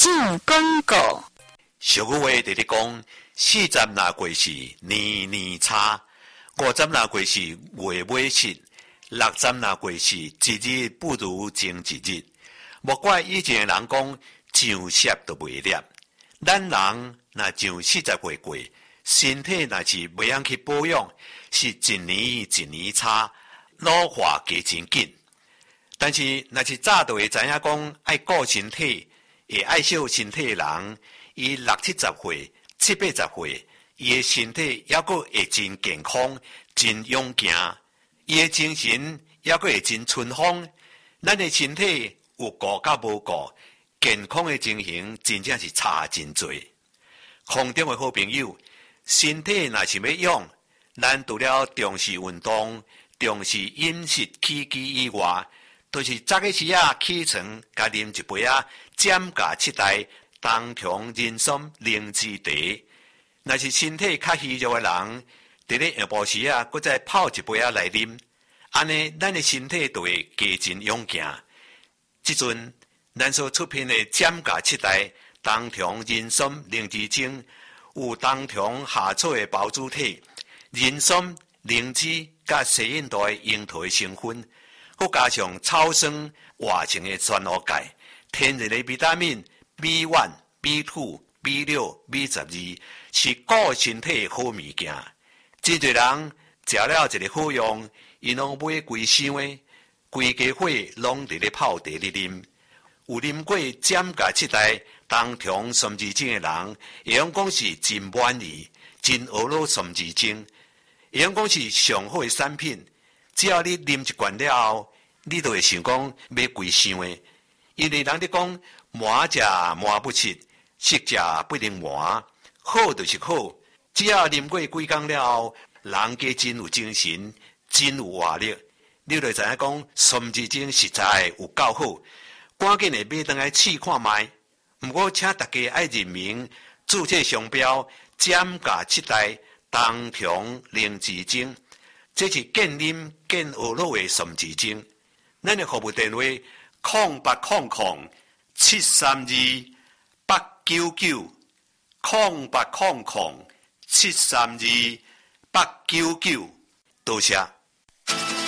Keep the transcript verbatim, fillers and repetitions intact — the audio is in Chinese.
进广告。 俗语话直直讲，四十若过是年年差，五十若过是月尾失，六十若过是一日不如前一日。莫怪以前的人讲上舌都袂念，咱人若上四十岁过，身体若是袂晓去保养，是一年一年差，老化加真紧。但是若是早就会知影讲爱顾身体，会爱惜身体的人，伊六七十岁、七八十岁，伊的身体还阁会真健康、真勇健，伊的精神还阁会真春风。咱的身体有顾甲无顾，健康的情形真正是差真多。空中的好朋友，身体若是要养，咱除了重视运动、重视饮食起居以外，就是早起时啊起床，甲啉一杯啊减价七代冬虫人参灵芝茶。若是身体较虚弱的人，伫咧下晡时啊，搁再泡一杯啊来啉，安尼咱的身体就会加真勇健。即阵咱所出品的减价七代冬虫人参灵芝精，有冬虫夏草的孢子体、人参、灵芝甲西印度的樱桃的成分，佮加上草酸活性的酸脯钙，天然的维他命 B 一、B 二、B 六、B 十二，是顾身体的好物件。真侪人食了一个好用，伊拢买规箱的，规家伙拢伫咧泡茶咧啉。有啉过减价七代冬虫参枝精的人，会用讲是真满意，真学老参枝精，会用讲是上好的产品。只要你啉一罐了后，你就会想讲买规箱的，因为人咧讲满食满不吃，食食不能满，好就是好。只要啉过几工了后，人家真有精神，真有活力，你就知影讲参枝精实在有够好，赶紧的买回来试看卖。不过请大家爱认明注册商标减价七代冬虫灵芝精，这是健啉健学老的参枝精。咱的服务电话空八空空七三二八九九空八空空七三二八九九，多谢。